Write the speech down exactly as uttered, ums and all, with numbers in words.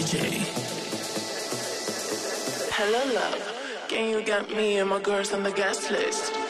J. Hello, love. Can you get me and my girls on the guest list?